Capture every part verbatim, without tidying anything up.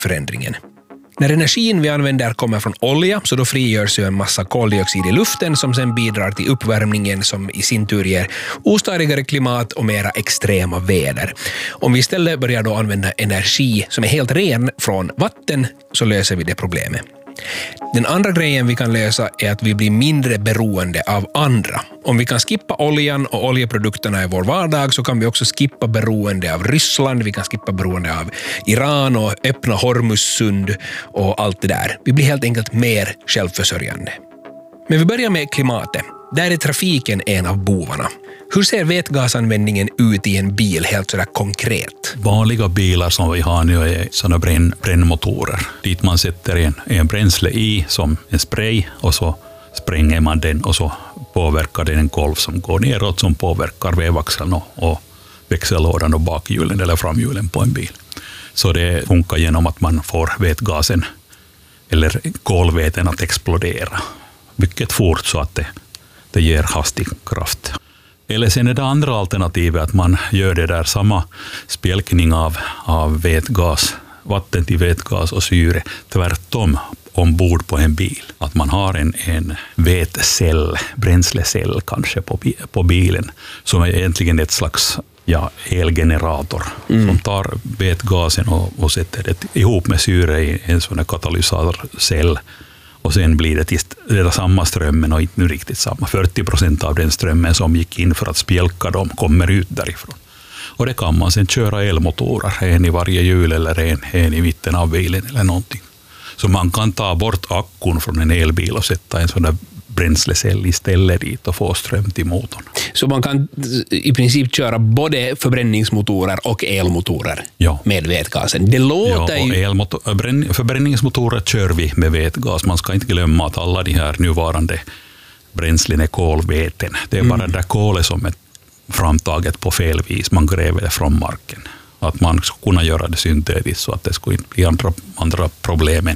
förändringen. När energin vi använder kommer från olja så då frigörs ju en massa koldioxid i luften som sen bidrar till uppvärmningen som i sin tur ger ostadigare klimat och mera extrema väder. Om vi istället börjar då använda energi som är helt ren från vatten så löser vi det problemet. Den andra grejen vi kan lösa är att vi blir mindre beroende av andra. Om vi kan skippa oljan och oljeprodukterna i vår vardag så kan vi också skippa beroende av Ryssland, vi kan skippa beroende av Iran och öppna Hormussund och allt det där. Vi blir helt enkelt mer självförsörjande. Men vi börjar med klimatet. Där är trafiken en av bovarna. Hur ser vätgasanvändningen ut i en bil helt sådär konkret? Vanliga bilar som vi har nu är sådana bränn, brännmotorer. Dit man sätter en, en bränsle i som en spray och så spränger man den och så påverkar den en kolv som går neråt som påverkar vevaxeln och, och växellådan och bakhjulen eller framhjulen på en bil. Så det funkar genom att man får vätgasen eller kolväten att explodera mycket fort så att det, det ger hastig kraft. Eller sen är det andra alternativet att man gör det där samma spjälkning av, av vätgas, vatten till vätgas och syre tvärtom ombord på en bil. Att man har en, en vätcell, bränslecell kanske på, på bilen som är egentligen ett slags ja, elgenerator mm. som tar vätgasen och, och sätter det ihop med syre i en sån här katalysatorcell. Och sen blir det, tills, det är samma strömmen och inte nu riktigt samma. fyrtio procent av den strömmen som gick in för att spjälka dem kommer ut därifrån. Och det kan man sen köra elmotorer, en i varje hjul eller en, en i mitten av bilen eller någonting. Så man kan ta bort akkun från en elbil och sätta en sån där bränslecell istället dit och få ström till motorn. Så man kan i princip köra både förbränningsmotorer och elmotorer ja. med vätgasen. Det låter ja, och ju... elmotor, förbränningsmotorer kör vi med vätgas. Man ska inte glömma att alla de här nuvarande bränslen är kolväten. Det är mm. bara det där kolet som är framtaget på fel vis. Man gräver det från marken. Att man ska kunna göra det syntetiskt så att det skulle inte bli andra, andra problemen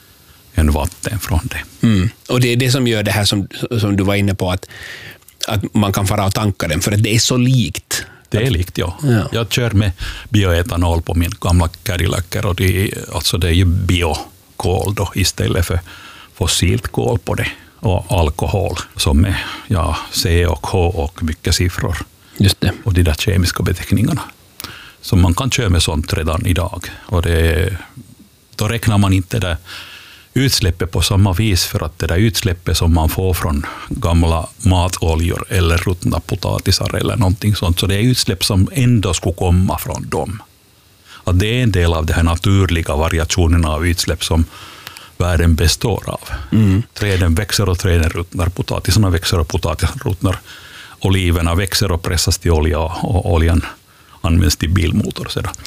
än vatten från det. Mm. Och det är det som gör det här som, som du var inne på att, att man kan fara och tanka den för att det är så likt. Det är likt, ja. ja. Jag kör med bioetanol på min gamla Cadillac och det, alltså det är ju biokol då istället för fossilt kol på det och alkohol som är ja, C och H och mycket siffror. Just det. Och de där kemiska beteckningarna. Så man kan köra med sånt redan idag. Och det, då räknar man inte det utsläppet på samma vis för att det där utsläppet som man får från gamla matoljor eller ruttna potatisar eller någonting sånt, så det är utsläpp som ändå skulle komma från dem. Att det är en del av de här naturliga variationerna av utsläpp som världen består av. Mm. Träden växer och träden ruttnar, potatisarna växer och potatisarna ruttnar, oliverna växer och pressas till olja och oljan används till bilmotor.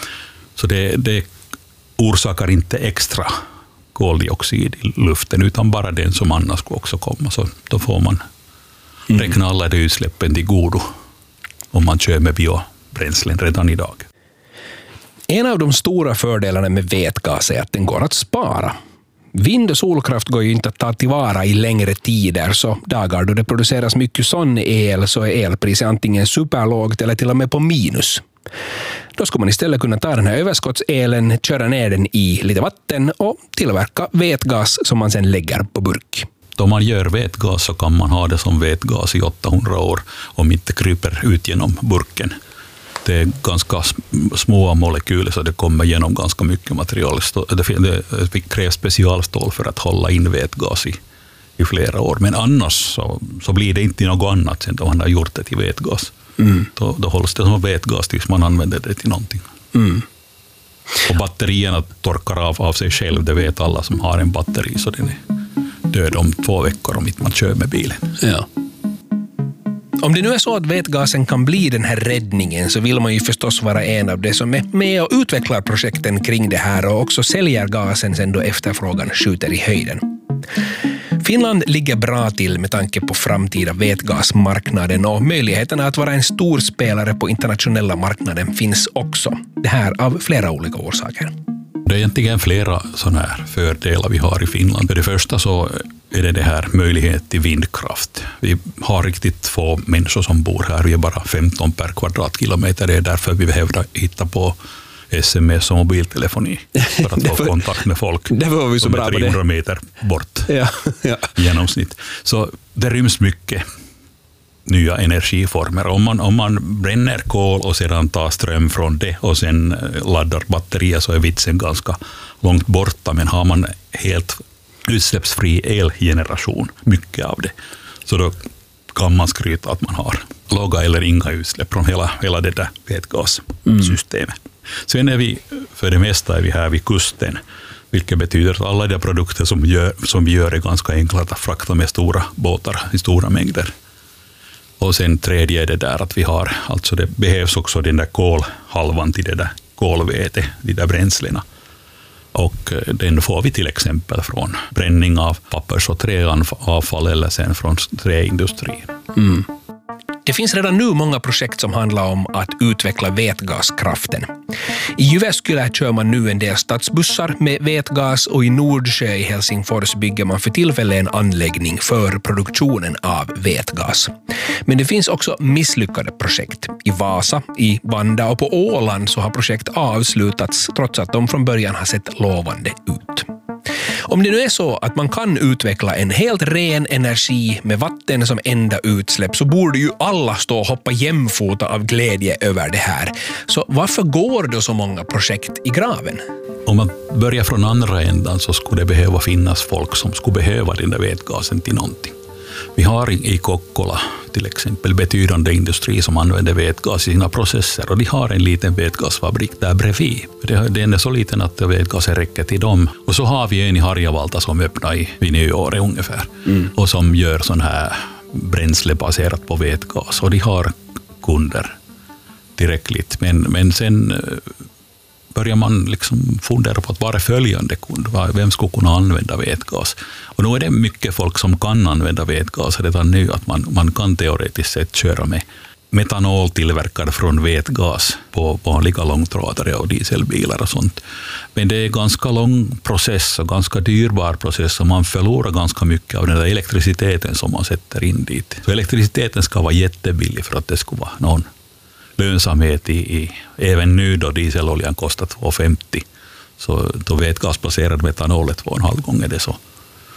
Så det, det orsakar inte extra koldioxid i luften utan bara den som annars skulle också komma. Så då får man mm. räkna alla de utsläppen till godo om man kör med biobränslen redan idag. En av de stora fördelarna med vätgas är att den går att spara. Vind- och solkraft går ju inte att ta tillvara i längre tider, så dagar då det produceras mycket sån el så är elpriset antingen superlågt eller till och med på minus. Då ska man istället kunna ta den här överskottselen, köra ner den i lite vatten och tillverka vätgas som man sen lägger på burk. Då man gör vätgas så kan man ha det som vätgas i åttahundra år om inte kryper ut genom burken. Det är ganska små molekyler så det kommer genom ganska mycket material. Det krävs specialstål för att hålla in vätgas i, i flera år. Men annars så, så blir det inte något annat sen då man har gjort det till vätgas. Mm. Då, då hålls det som vätgas tills man använder det till någonting. Mm. Och batterierna torkar av av sig själv, det vet alla som har en batteri, så den är död om två veckor om inte man kör med bilen. Ja. Om det nu är så att vätgasen kan bli den här räddningen så vill man ju förstås vara en av de som är med och utvecklar projekten kring det här och också säljer gasen sen då efterfrågan skjuter i höjden. Finland ligger bra till med tanke på framtida vätgasmarknaden och möjligheterna att vara en stor spelare på internationella marknaden finns också. Det här av flera olika orsaker. Det är egentligen flera sådana här fördelar vi har i Finland. För det första så är det det här möjlighet till vindkraft. Vi har riktigt få människor som bor här. Vi är bara femton per kvadratkilometer. Det är därför vi behöver hitta på S M S och mobiltelefoni för att få för, kontakt med folk. Det var vi så bra på det. trehundra meter bort ja, ja. i genomsnitt. Så det ryms mycket nya energiformer. Om man, om man bränner kol och sedan tar ström från det och sen laddar batterier så är vitsen ganska långt borta. Men har man helt utsläppsfri elgeneration, mycket av det, så då kan man skryta att man har låga eller inga utsläpp från hela, hela det där vätgassystemet. Mm. Sen är vi, för det mesta är vi här vid kusten, vilket betyder att alla de produkter som, gör, som vi gör är ganska enkla att frakta med stora båtar i stora mängder. Och sen tredje är det där att vi har, alltså det behövs också den där kolhalvan till det där kolvete, de där bränslena. Och den får vi till exempel från bränning av pappers- och träavfall eller sen från träindustrin. Mm. Det finns redan nu många projekt som handlar om att utveckla vätgaskraften. I Jyväskylä kör man nu en del stadsbussar med vätgas och i Nordsjö i Helsingfors bygger man för tillfället en anläggning för produktionen av vätgas. Men det finns också misslyckade projekt. I Vasa, i Vanda och på Åland så har projekt avslutats trots att de från början har sett lovande ut. Om det nu är så att man kan utveckla en helt ren energi med vatten som enda utsläpp så borde ju alla stå och hoppa jämfota av glädje över det här. Så varför går då så många projekt i graven? Om man börjar från andra ändan så skulle det behöva finnas folk som skulle behöva den där vätgasen till någonting. Vi har i Kokkola till exempel betydande industri som använder vätgas i sina processer och de har en liten vätgasfabrik där bredvid. Den är så liten att vätgasen räcker till dem. Och så har vi en i Harjavalta som öppnar i, vid nyåret ungefär mm. och som gör sån här bränsle baserat på vätgas och de har kunder tillräckligt. Men, men sen börjar man liksom fundera på att vara följande kund. Vem skulle kunna använda vätgas? Och nu är det mycket folk som kan använda vätgas redan nu. Att man, man kan teoretiskt sett köra med metanol tillverkad från vätgas på vanliga långtradare och dieselbilar och sånt. Men det är ganska lång process och ganska dyrbar process och man förlorar ganska mycket av den där elektriciteten som man sätter in dit. Så elektriciteten ska vara jättebillig för att det ska vara någon lönsamhet i, i även nu då dieseloljan kostar två femtio så då vätgasbaserad metanol är två och en halv gånger det så.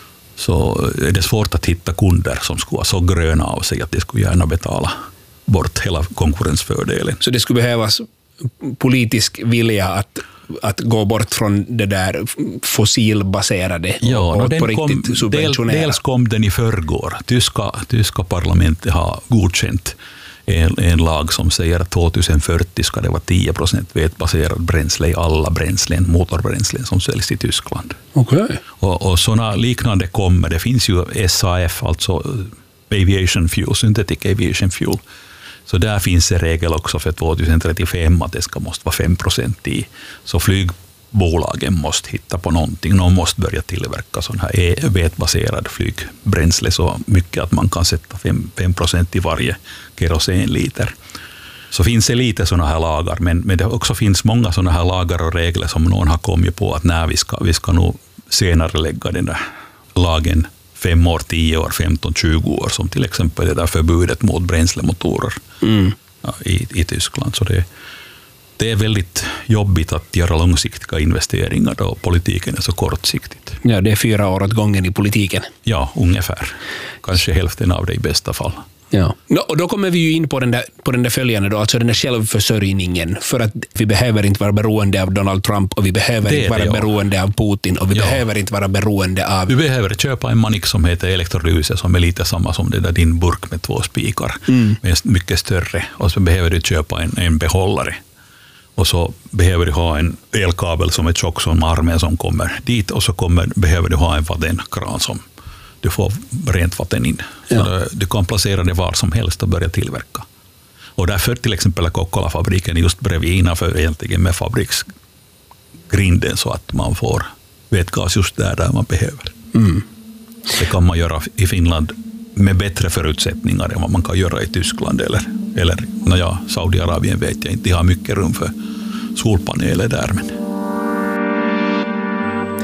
Så är det svårt att hitta kunder som skulle vara så gröna av sig att de skulle gärna betala bort hela konkurrensfördelen. Så det skulle behövas politisk vilja att att gå bort från det där fossilbaserade ja, och, och den på riktigt kom, subventionera. Del, dels kom den i förrgår. Tyska, tyska parlamentet har godkänt En, en lag som säger att tjugohundrafyrtio ska det vara tio procent vätbaserad bränsle i alla bränslen, motorbränslen som säljs i Tyskland. Okay. Och, och sådana liknande kommer. Det finns ju S A F, alltså aviation fuel, synthetic aviation fuel. Så där finns en regel också för tjugohundratrettiofem att det ska måste vara fem procent i. Så flygbolagen måste hitta på någonting. Någon måste börja tillverka sån här vätbaserad flygbränsle så mycket att man kan sätta fem procent i varje kerosenliter. Så finns det lite såna här lagar, men, men det också finns många såna här lagar och regler som någon har kommit på att när vi ska, vi ska nog senare lägga den där lagen fem år, tio år, femton, tjugo år, som till exempel det där förbudet mot bränslemotorer mm. ja, i, i Tyskland. Så det, det är väldigt jobbigt att göra långsiktiga investeringar då politiken är så kortsiktigt. Ja, det är fyra år åt gången i politiken. Ja, ungefär. Kanske hälften av det i bästa fall. Ja. No, och då kommer vi ju in på den där, på den där följande då, alltså den där självförsörjningen, för att vi behöver inte vara beroende av Donald Trump och vi behöver inte vara det, ja. beroende av Putin och vi ja. behöver inte vara beroende av... Vi behöver köpa en manik som heter Electrolyse som är lite samma som det där din burk med två spikar, mm. men mycket större, och så behöver du köpa en, en behållare. Och så behöver du ha en elkabel som är tjock som armen som kommer dit och så kommer, behöver du ha en vattenkran som du får rent vatten in. Ja. Så du kan placera det var som helst och börja tillverka. Och därför till exempel Kokkola-fabriken just bredvid innanför egentligen med fabriksgrinden så att man får vätgas just där, där man behöver. Mm. Det kan man göra i Finland med bättre förutsättningar än vad man kan göra i Tyskland eller, eller naja, Saudiarabien vet jag inte, har mycket rum för solpaneler där. Men...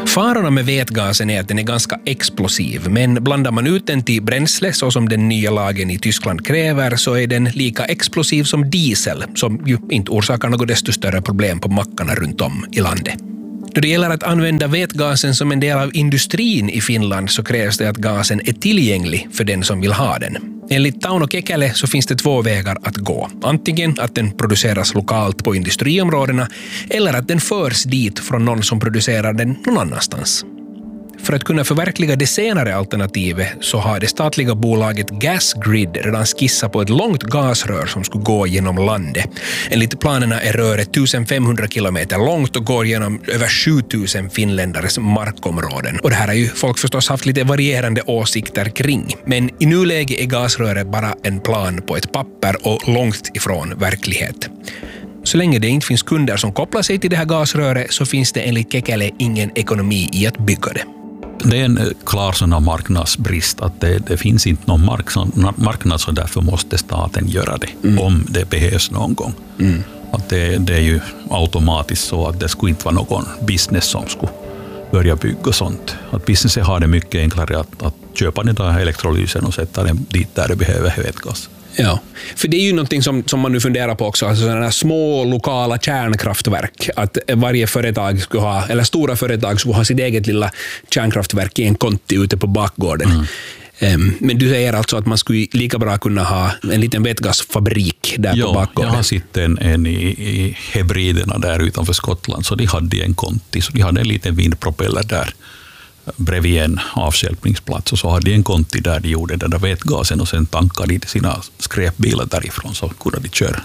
Farorna med vätgasen är att den är ganska explosiv, men blandar man ut den till bränsle så som den nya lagen i Tyskland kräver så är den lika explosiv som diesel, som ju inte orsakar något desto större problem på mackarna runt om i landet. Då det gäller att använda vätgasen som en del av industrin i Finland så krävs det att gasen är tillgänglig för den som vill ha den. Enligt Tauno Kekäle så finns det två vägar att gå. Antingen att den produceras lokalt på industriområdena eller att den förs dit från någon som producerar den någon annanstans. För att kunna förverkliga det senare alternativet så har det statliga bolaget Gasgrid redan skissat på ett långt gasrör som skulle gå genom landet. Enligt planerna är röret femtonhundra kilometer långt och går genom över sjutusen finländares markområden. Och det här har ju folk förstås haft lite varierande åsikter kring. Men i nuläget är gasröret bara en plan på ett papper och långt ifrån verklighet. Så länge det inte finns kunder som kopplar sig till det här gasröret så finns det enligt Kekäle ingen ekonomi i att bygga det. Det är en klar sån marknadsbrist att det, det finns inte någon marknad, marknad så därför måste staten göra det mm. om det behövs någon gång. Mm. Att det, det är ju automatiskt så att det skulle inte vara någon business som skulle börja bygga sånt. Att businessen har det mycket enklare att, att köpa den där elektrolysen och sätta den dit där det behöver vätgas. Ja, för det är ju någonting som, som man nu funderar på också, alltså sådana här små lokala kärnkraftverk, att varje företag skulle ha, eller stora företag skulle ha sitt eget lilla kärnkraftverk i en konti ute på bakgården. Mm. Um, men du säger alltså att man skulle lika bra kunna ha en liten vätgasfabrik där ja, på bakgården? Ja, jag har sett en, en i, i Hebriderna där utanför Skottland, så de hade en konti, så de hade en liten vindpropeller där bredvid en avstjälpningsplats och så hade de en konti där de gjorde den där vätgasen och sen tankade de sina skräpbilar därifrån så kunde de köra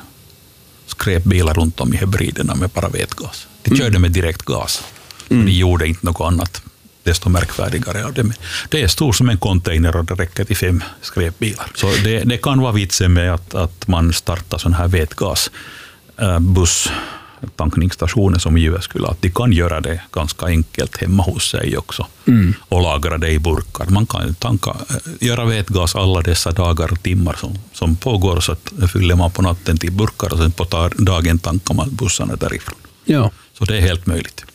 skräpbilar runt om i Hebriderna med bara vätgas. De mm. körde med direktgas. Mm. De gjorde inte något annat desto märkvärdigare av det. Det är stor som en container och det räcker till fem skräpbilar. Så det, det kan vara vitsen med att, att man startar sån här vätgasbuss tankningsstationer som i U S skulle, att de kan göra det ganska enkelt hemma hos sig också mm. och lagra det i burkar. Man kan tanka, göra vätgas alla dessa dagar och timmar som, som pågår, så att fyller man på natten till burkar och sen på dagen tankar man bussarna därifrån. Ja. Så det är helt möjligt.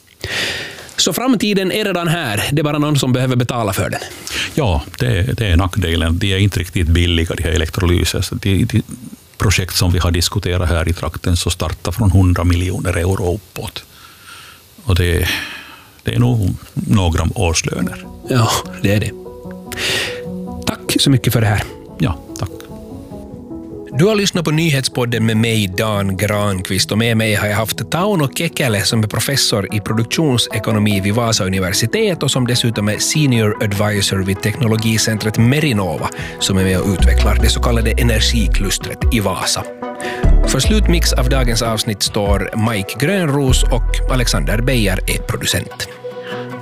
Så framtiden är redan här, det är bara någon som behöver betala för den? Ja, det, det är nackdelen. De är inte riktigt billiga, de här elektrolyser. De, de, projekt som vi har diskuterat här i trakten så startar från hundra miljoner euro uppåt. Och det, det är nog några årslöner. Ja, det är det. Tack så mycket för det här. Ja, tack. Du har lyssnat på Nyhetspodden med mig, Dan Granqvist, och med mig har jag haft Tauno Kekäle som är professor i produktionsekonomi vid Vasa universitet och som dessutom är senior advisor vid teknologicentret Merinova som är med och utvecklar det så kallade energiklustret i Vasa. För slutmix av dagens avsnitt står Mike Grönros och Alexander Beijer är producent.